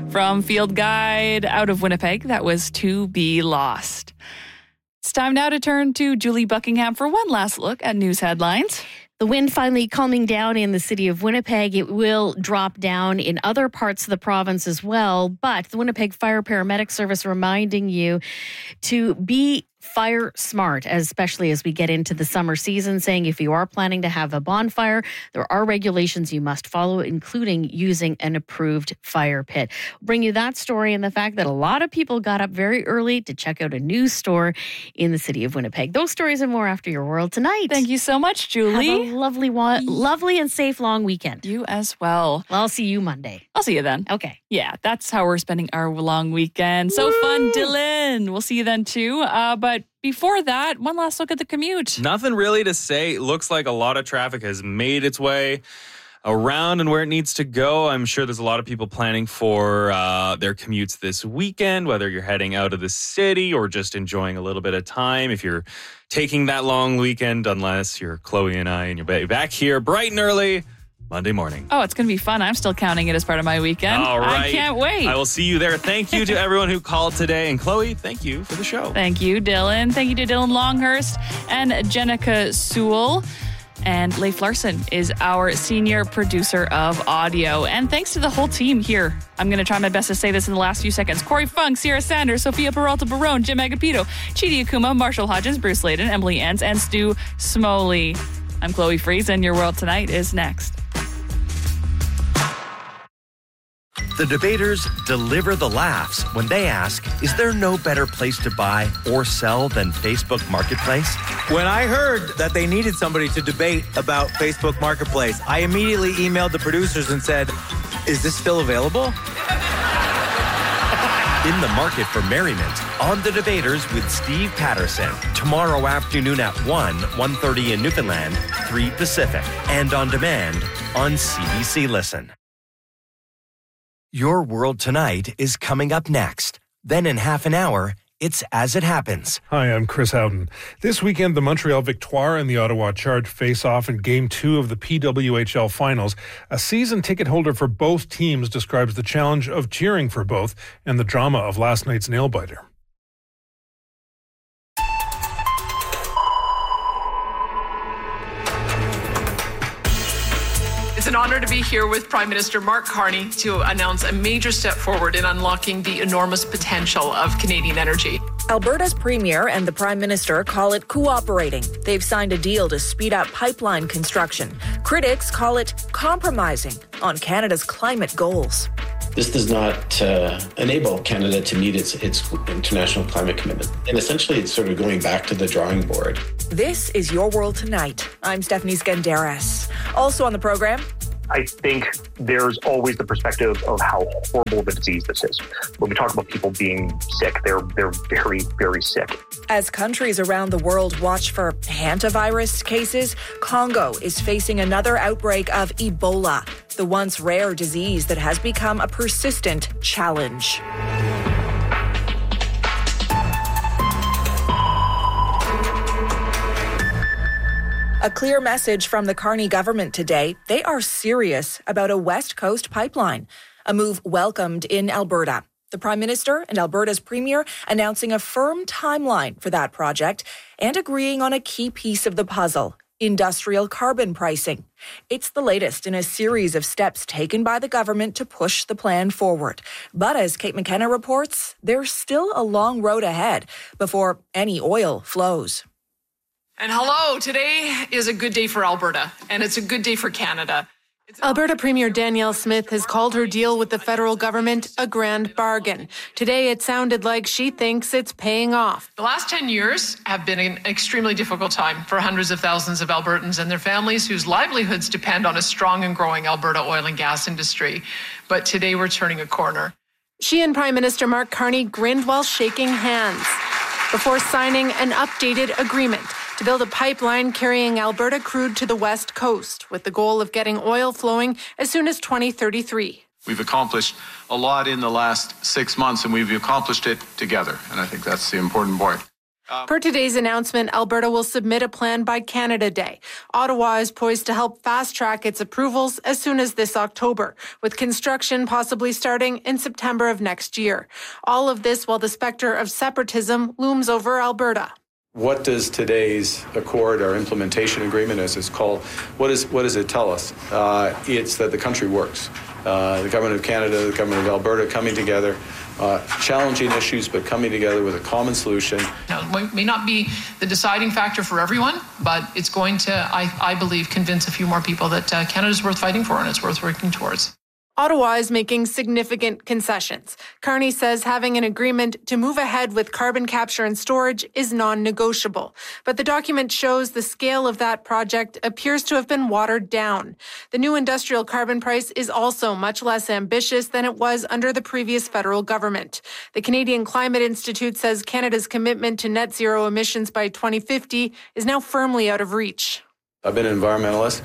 From Field Guide out of Winnipeg, that was To Be Lost. It's time now to turn to Julie Buckingham for one last look at news headlines. The wind finally calming down in the city of Winnipeg. It will drop down in other parts of the province as well. But the Winnipeg Fire Paramedic Service reminding you to be fire smart, especially as we get into the summer season, saying if you are planning to have a bonfire, there are regulations you must follow, including using an approved fire pit. We'll bring you that story and the fact that a lot of people got up very early to check out a new store in the city of Winnipeg. Those stories and more after Your World Tonight. Thank you so much, Julie. Have a lovely and safe long weekend. You as well. Well, I'll see you Monday. I'll see you then. Okay. Yeah, that's how we're spending our long weekend. So fun, Dylan. We'll see you then too. But before that, one last look at the commute. Nothing really to say. It looks like a lot of traffic has made its way around and where it needs to go. I'm sure there's a lot of people planning for their commutes this weekend, whether you're heading out of the city or just enjoying a little bit of time. If you're taking that long weekend, unless you're Chloe and I, and you're back here bright and early Monday morning. Oh, it's going to be fun. I'm still counting it as part of my weekend. All right. I can't wait. I will see you there. Thank you to everyone who called today. And Chloe, thank you for the show. Thank you, Dylan. Thank you to Dylan Longhurst and Jenica Sewell. And Leif Larson is our senior producer of audio. And thanks to the whole team here. I'm going to try my best to say this in the last few seconds. Corey Funk, Sierra Sanders, Sophia Peralta Barone, Jim Agapito, Chidi Akuma, Marshall Hodgins, Bruce Layden, Emily Enns, and Stu Smoley. I'm Chloe Freeze, and Your World Tonight is next. The debaters deliver the laughs when they ask, is there no better place to buy or sell than Facebook Marketplace? When I heard that they needed somebody to debate about Facebook Marketplace, I immediately emailed the producers and said, is this still available? In the market for merriment, on The Debaters with Steve Patterson. Tomorrow afternoon at 1:30 in Newfoundland, 3 Pacific. And on demand on CBC Listen. Your World Tonight is coming up next. Then in half an hour, it's As It Happens. Hi, I'm Chris Howden. This weekend, the Montreal Victoire and the Ottawa Charge face off in Game 2 of the PWHL Finals. A season ticket holder for both teams describes the challenge of cheering for both and the drama of last night's nail-biter. It's an honor to be here with Prime Minister Mark Carney to announce a major step forward in unlocking the enormous potential of Canadian energy. Alberta's Premier and the Prime Minister call it cooperating. They've signed a deal to speed up pipeline construction. Critics call it compromising on Canada's climate goals. This does not enable Canada to meet its international climate commitment. And essentially, it's sort of going back to the drawing board. This is Your World Tonight. I'm Stephanie Skandaris. Also on the program, I think there's always the perspective of how horrible the disease this is. When we talk about people being sick, they're very, very sick. As countries around the world watch for hantavirus cases, Congo is facing another outbreak of Ebola, the once rare disease that has become a persistent challenge. A clear message from the Carney government today. They are serious about a West Coast pipeline, a move welcomed in Alberta. The Prime Minister and Alberta's Premier announcing a firm timeline for that project and agreeing on a key piece of the puzzle, industrial carbon pricing. It's the latest in a series of steps taken by the government to push the plan forward. But as Kate McKenna reports, there's still a long road ahead before any oil flows. And hello, today is a good day for Alberta, and it's a good day for Canada. Alberta Premier Danielle Smith has called her deal with the federal government a grand bargain. Today, it sounded like she thinks it's paying off. The last 10 years have been an extremely difficult time for hundreds of thousands of Albertans and their families whose livelihoods depend on a strong and growing Alberta oil and gas industry. But today, we're turning a corner. She and Prime Minister Mark Carney grinned while shaking hands before signing an updated agreement to build a pipeline carrying Alberta crude to the West Coast, with the goal of getting oil flowing as soon as 2033. We've accomplished a lot in the last 6 months, and we've accomplished it together, and I think that's the important part. Per today's announcement, Alberta will submit a plan by Canada Day. Ottawa is poised to help fast-track its approvals as soon as this October, with construction possibly starting in September of next year. All of this while the specter of separatism looms over Alberta. What does today's accord or implementation agreement, as it's called, what does it tell us? It's that the country works. The government of Canada, the government of Alberta coming together, challenging issues, but coming together with a common solution. Now, it may not be the deciding factor for everyone, but it's going to, I believe, convince a few more people that Canada's worth fighting for and it's worth working towards. Ottawa is making significant concessions. Carney says having an agreement to move ahead with carbon capture and storage is non-negotiable. But the document shows the scale of that project appears to have been watered down. The new industrial carbon price is also much less ambitious than it was under the previous federal government. The Canadian Climate Institute says Canada's commitment to net zero emissions by 2050 is now firmly out of reach. I've been an environmentalist,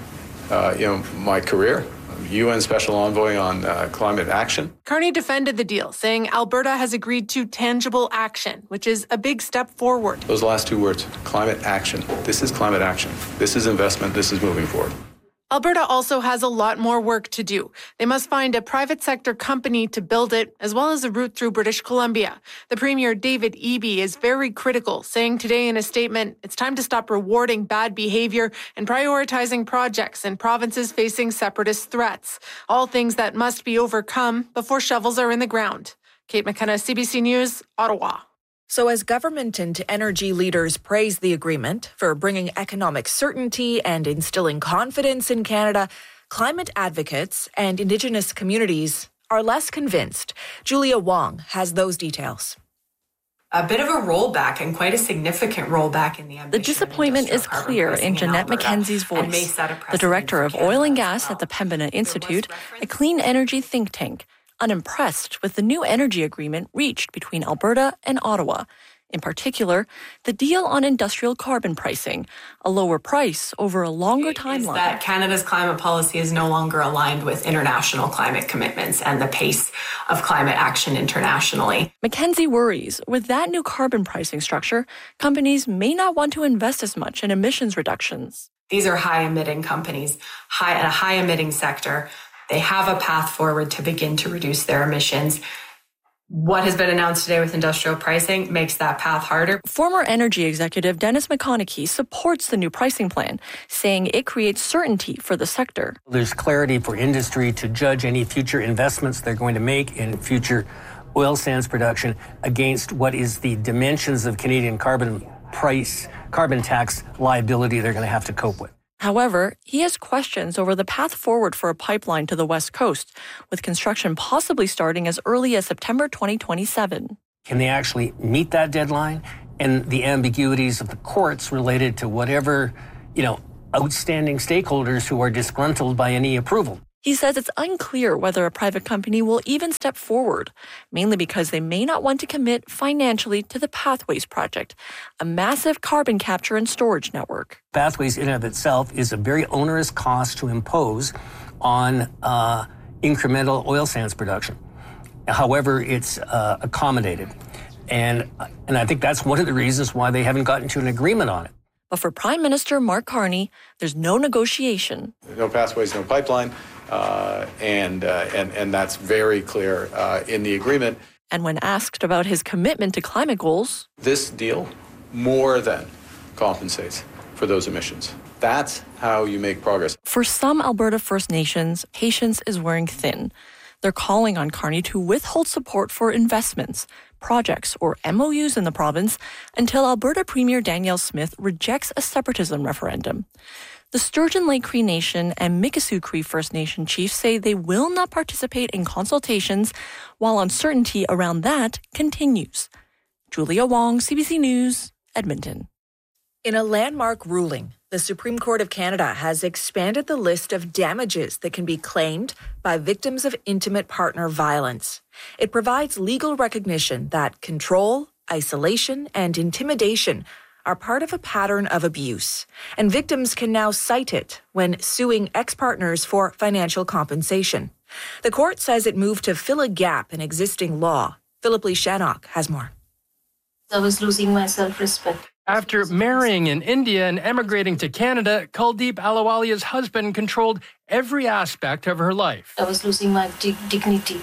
my career. UN Special Envoy on Climate Action. Carney defended the deal, saying Alberta has agreed to tangible action, which is a big step forward. Those last two words, climate action. This is climate action. This is investment. This is moving forward. Alberta also has a lot more work to do. They must find a private sector company to build it, as well as a route through British Columbia. The Premier, David Eby, is very critical, saying today in a statement, it's time to stop rewarding bad behavior and prioritizing projects in provinces facing separatist threats. All things that must be overcome before shovels are in the ground. Kate McKenna, CBC News, Ottawa. So as government and energy leaders praise the agreement for bringing economic certainty and instilling confidence in Canada, climate advocates and Indigenous communities are less convinced. Julia Wong has those details. A bit of a rollback and quite a significant rollback in the ambition. The disappointment is clear in Jeanette McKenzie's voice, the director of oil and gas at the Pembina Institute, a clean energy think tank, unimpressed with the new energy agreement reached between Alberta and Ottawa. In particular, the deal on industrial carbon pricing, a lower price over a longer timeline. That Canada's climate policy is no longer aligned with international climate commitments and the pace of climate action internationally. McKenzie worries with that new carbon pricing structure, companies may not want to invest as much in emissions reductions. These are high-emitting companies, a high-emitting sector. They have a path forward to begin to reduce their emissions. What has been announced today with industrial pricing makes that path harder. Former energy executive Dennis McConaughey supports the new pricing plan, saying it creates certainty for the sector. There's clarity for industry to judge any future investments they're going to make in future oil sands production against what is the dimensions of Canadian carbon tax liability they're going to have to cope with. However, he has questions over the path forward for a pipeline to the West Coast, with construction possibly starting as early as September 2027. Can they actually meet that deadline? And the ambiguities of the courts related to whatever, outstanding stakeholders who are disgruntled by any approval. He says it's unclear whether a private company will even step forward, mainly because they may not want to commit financially to the Pathways project, a massive carbon capture and storage network. Pathways in and of itself is a very onerous cost to impose on incremental oil sands production. However, it's accommodated. And I think that's one of the reasons why they haven't gotten to an agreement on it. But for Prime Minister Mark Carney, there's no negotiation. No pathways, no pipeline. And that's very clear in the agreement. And when asked about his commitment to climate goals, this deal more than compensates for those emissions. That's how you make progress. For some Alberta First Nations, patience is wearing thin. They're calling on Carney to withhold support for investments, projects, or MOUs in the province until Alberta Premier Danielle Smith rejects a separatism referendum. The Sturgeon Lake Cree Nation and Mikisew Cree First Nation chiefs say they will not participate in consultations while uncertainty around that continues. Julia Wong, CBC News, Edmonton. In a landmark ruling, the Supreme Court of Canada has expanded the list of damages that can be claimed by victims of intimate partner violence. It provides legal recognition that control, isolation, and intimidation are part of a pattern of abuse, and victims can now cite it when suing ex-partners for financial compensation. The court says it moved to fill a gap in existing law. Philip Lee Shannock has more. I was losing my self-respect. After marrying in India and emigrating to Canada, Kuldeep Ahluwalia's husband controlled every aspect of her life. I was losing my dignity.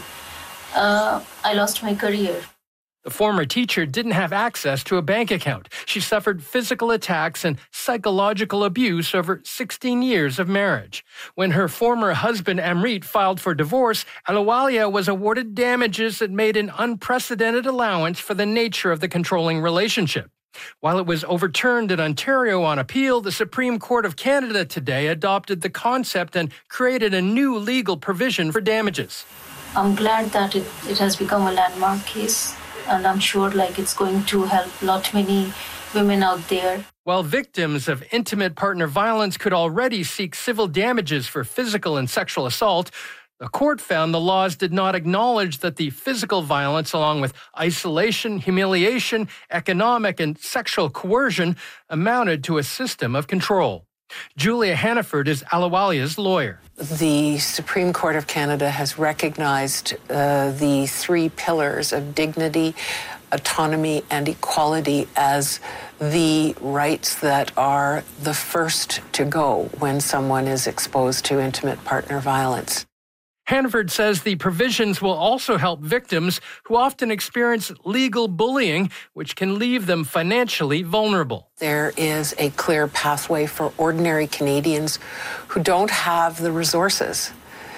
I lost my career. The former teacher didn't have access to a bank account. She suffered physical attacks and psychological abuse over 16 years of marriage. When her former husband Amrit filed for divorce, Ahluwalia was awarded damages that made an unprecedented allowance for the nature of the controlling relationship. While it was overturned in Ontario on appeal, the Supreme Court of Canada today adopted the concept and created a new legal provision for damages. I'm glad that it has become a landmark case, and I'm sure it's going to help many women out there. While victims of intimate partner violence could already seek civil damages for physical and sexual assault, the court found the laws did not acknowledge that the physical violence, along with isolation, humiliation, economic and sexual coercion, amounted to a system of control. Julia Hannaford is Ahluwalia's lawyer. The Supreme Court of Canada has recognized the three pillars of dignity, autonomy, and equality as the rights that are the first to go when someone is exposed to intimate partner violence. Hannaford says the provisions will also help victims who often experience legal bullying, which can leave them financially vulnerable. There is a clear pathway for ordinary Canadians who don't have the resources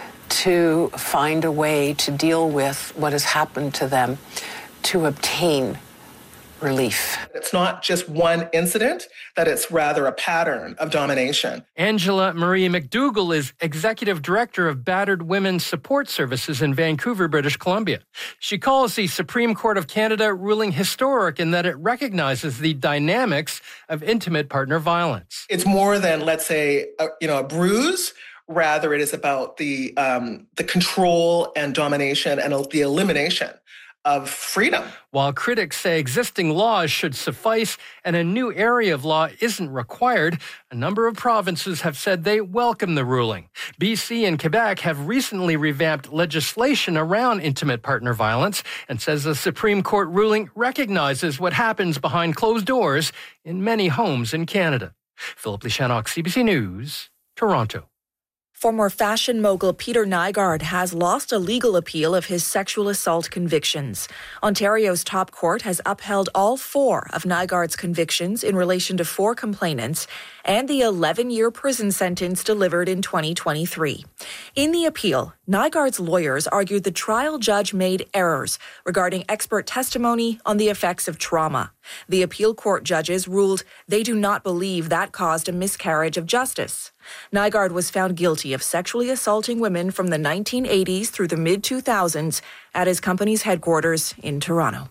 to find a way to deal with what has happened to them to obtain relief. It's not just one incident, that it's rather a pattern of domination. Angela Marie McDougall is Executive Director of Battered Women's Support Services in Vancouver, British Columbia. She calls the Supreme Court of Canada ruling historic in that it recognizes the dynamics of intimate partner violence. It's more than, let's say, a bruise. Rather, it is about the control and domination and the elimination of freedom. While critics say existing laws should suffice and a new area of law isn't required, a number of provinces have said they welcome the ruling. BC and Quebec have recently revamped legislation around intimate partner violence and says the Supreme Court ruling recognizes what happens behind closed doors in many homes in Canada. Philip Lishanok, CBC News, Toronto. Former fashion mogul Peter Nygard has lost a legal appeal of his sexual assault convictions. Ontario's top court has upheld all 4 of Nygard's convictions in relation to 4 complainants and the 11-year prison sentence delivered in 2023. In the appeal, Nygard's lawyers argued the trial judge made errors regarding expert testimony on the effects of trauma. The appeal court judges ruled they do not believe that caused a miscarriage of justice. Nygard was found guilty of sexually assaulting women from the 1980s through the mid-2000s at his company's headquarters in Toronto.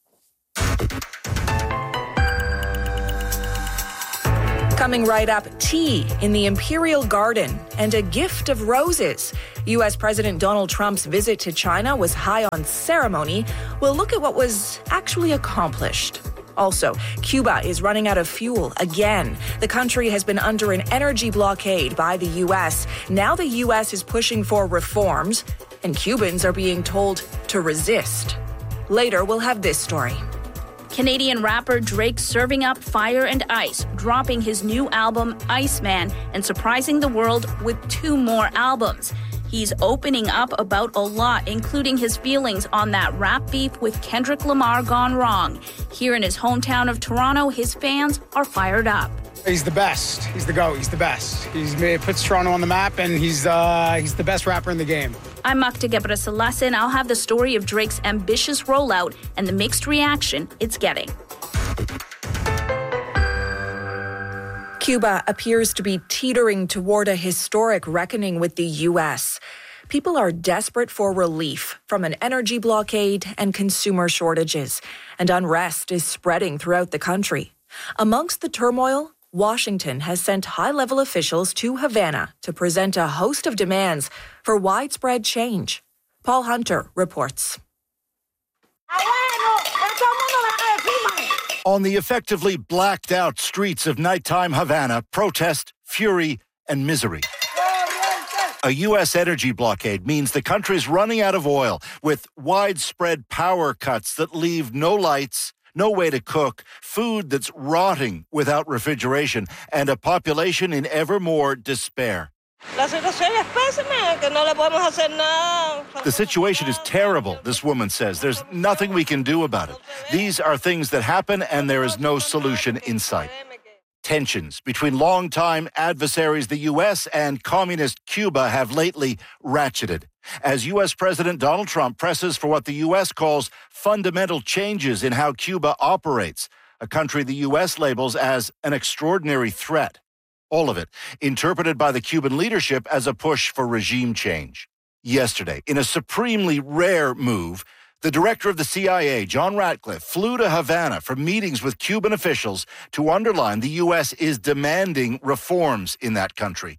Coming right up, tea in the Imperial Garden and a gift of roses. U.S. President Donald Trump's visit to China was high on ceremony. We'll look at what was actually accomplished. Also, Cuba is running out of fuel again. The country has been under an energy blockade by the U.S. Now the U.S. is pushing for reforms, and Cubans are being told to resist. Later, we'll have this story. Canadian rapper Drake serving up fire and ice, dropping his new album, Iceman, and surprising the world with 2 more albums. He's opening up about a lot, including his feelings on that rap beef with Kendrick Lamar gone wrong. Here in his hometown of Toronto, his fans are fired up. He's the best. He's the GOAT. He's the best. He puts Toronto on the map, and he's the best rapper in the game. I'm Makta Gebrselassie, and I'll have the story of Drake's ambitious rollout and the mixed reaction it's getting. Cuba appears to be teetering toward a historic reckoning with the U.S. People are desperate for relief from an energy blockade and consumer shortages, and unrest is spreading throughout the country. Amongst the turmoil, Washington has sent high-level officials to Havana to present a host of demands for widespread change. Paul Hunter reports. On the effectively blacked-out streets of nighttime Havana, protest, fury, and misery. A U.S. energy blockade means the country's running out of oil, with widespread power cuts that leave no lights, no way to cook, food that's rotting without refrigeration, and a population in ever more despair. The situation is terrible, this woman says. There's nothing we can do about it. These are things that happen, and there is no solution in sight. Tensions between longtime adversaries, the U.S. and communist Cuba, have lately ratcheted as U.S. President Donald Trump presses for what the U.S. calls fundamental changes in how Cuba operates, a country the U.S. labels as an extraordinary threat. All of it interpreted by the Cuban leadership as a push for regime change. Yesterday, in a supremely rare move, the director of the CIA, John Ratcliffe, flew to Havana for meetings with Cuban officials to underline the U.S. is demanding reforms in that country.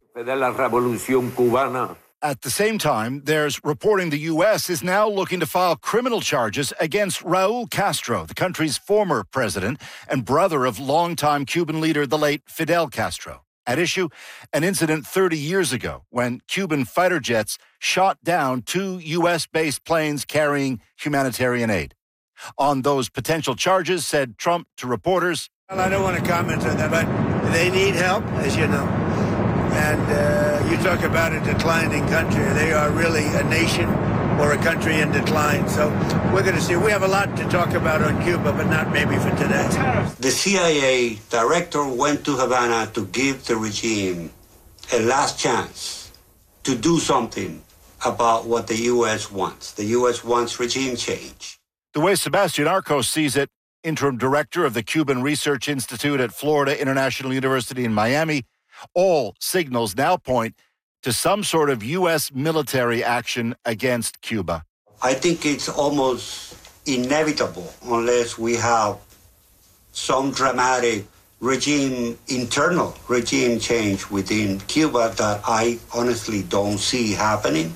At the same time, there's reporting the U.S. is now looking to file criminal charges against Raul Castro, the country's former president and brother of longtime Cuban leader, the late Fidel Castro. At issue, an incident 30 years ago when Cuban fighter jets shot down 2 U.S.-based planes carrying humanitarian aid. On those potential charges, said Trump to reporters, "Well, I don't want to comment on that, but they need help, as you know. And you talk about a declining country. They are really a nation or a country in decline. So we're going to see. We have a lot to talk about on Cuba, but not maybe for today." The CIA director went to Havana to give the regime a last chance to do something about what the U.S. wants. The U.S. wants regime change. The way Sebastian Arcos sees it, interim director of the Cuban Research Institute at Florida International University in Miami, all signals now point to some sort of U.S. military action against Cuba. I think it's almost inevitable unless we have some dramatic internal regime change within Cuba that I honestly don't see happening.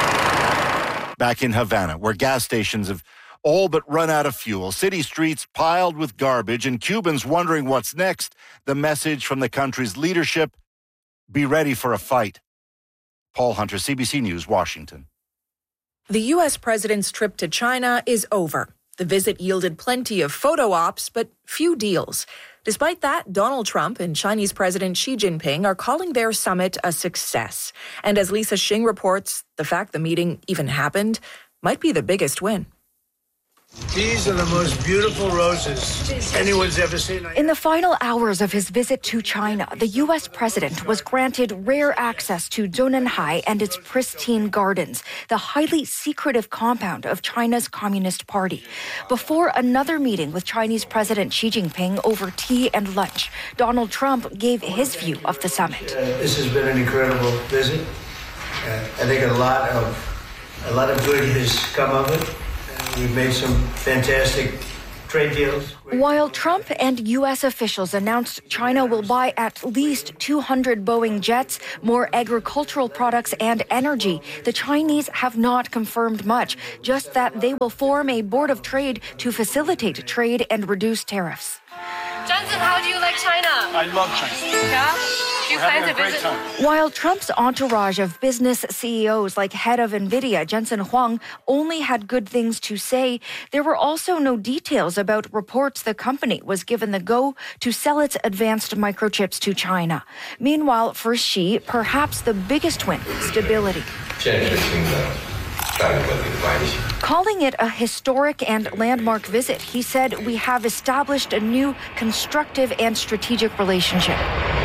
Back in Havana, where gas stations have all but run out of fuel, city streets piled with garbage, and Cubans wondering what's next, the message from the country's leadership: be ready for a fight. Paul Hunter, CBC News, Washington. The U.S. president's trip to China is over. The visit yielded plenty of photo ops, but few deals. Despite that, Donald Trump and Chinese President Xi Jinping are calling their summit a success. And as Lisa Xing reports, the fact the meeting even happened might be the biggest win. These are the most beautiful roses anyone's ever seen. In the final hours of his visit to China, the U.S. president was granted rare access to Zhongnanhai and its pristine gardens, the highly secretive compound of China's Communist Party. Before another meeting with Chinese President Xi Jinping over tea and lunch, Donald Trump gave his view of the summit. This has been an incredible visit. I think a lot of good has come of it. We've made some fantastic trade deals. While Trump and U.S. officials announced China will buy at least 200 Boeing jets, more agricultural products, and energy, the Chinese have not confirmed much, just that they will form a board of trade to facilitate trade and reduce tariffs. Johnson, how do you like China? I love China. Yeah? We're having a great time. While Trump's entourage of business CEOs like head of NVIDIA, Jensen Huang, only had good things to say, there were also no details about reports the company was given the go to sell its advanced microchips to China. Meanwhile, for Xi, perhaps the biggest win, stability. Calling it a historic and landmark visit, he said, "We have established a new constructive and strategic relationship."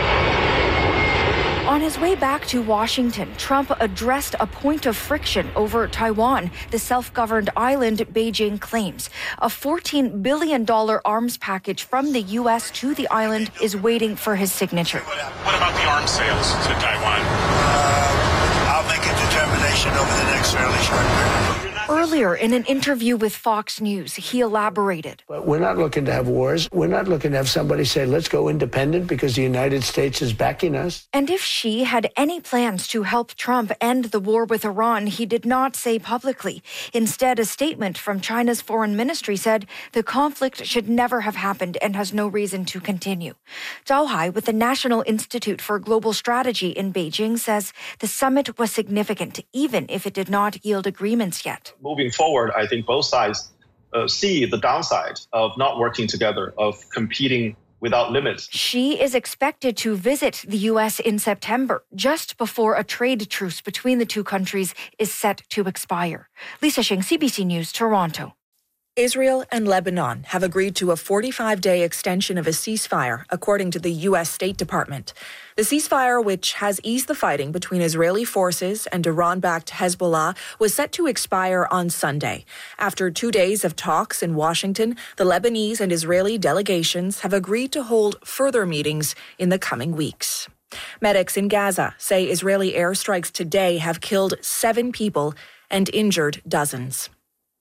On his way back to Washington, Trump addressed a point of friction over Taiwan, the self-governed island Beijing claims. A $14 billion arms package from the U.S. to the island is waiting for his signature. What about the arms sales to Taiwan? I'll make a determination over the next fairly short period. Earlier, in an interview with Fox News, he elaborated. But we're not looking to have wars. We're not looking to have somebody say, let's go independent because the United States is backing us. And if Xi had any plans to help Trump end the war with Iran, he did not say publicly. Instead, a statement from China's foreign ministry said the conflict should never have happened and has no reason to continue. Zhao Hai with the National Institute for Global Strategy in Beijing says the summit was significant, even if it did not yield agreements yet. Moving forward, I think both sides see the downside of not working together, of competing without limits. She is expected to visit the U.S. in September, just before a trade truce between the two countries is set to expire. Lisa Shing, CBC News, Toronto. Israel and Lebanon have agreed to a 45-day extension of a ceasefire, according to the U.S. State Department. The ceasefire, which has eased the fighting between Israeli forces and Iran-backed Hezbollah, was set to expire on Sunday. After 2 days of talks in Washington, the Lebanese and Israeli delegations have agreed to hold further meetings in the coming weeks. Medics in Gaza say Israeli airstrikes today have killed 7 people and injured dozens.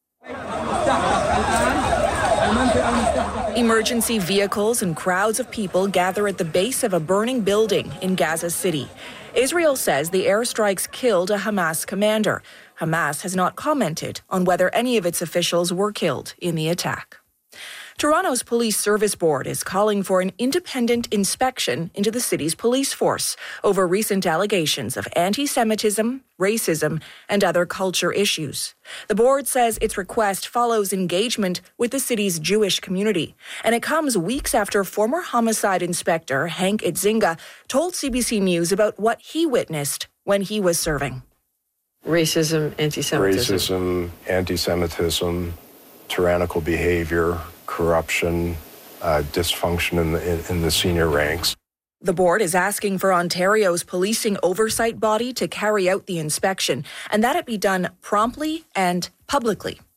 Emergency vehicles and crowds of people gather at the base of a burning building in Gaza City. Israel says the airstrikes killed a Hamas commander. Hamas has not commented on whether any of its officials were killed in the attack. Toronto's Police Service Board is calling for an independent inspection into the city's police force over recent allegations of anti-Semitism, racism, and other culture issues. The board says its request follows engagement with the city's Jewish community, and it comes weeks after former homicide inspector Hank Itzinga told CBC News about what he witnessed when he was serving. Racism, anti-Semitism. Racism, anti-Semitism, tyrannical behavior, corruption, dysfunction in the senior ranks. The board is asking for Ontario's policing oversight body to carry out the inspection and that it be done promptly and publicly.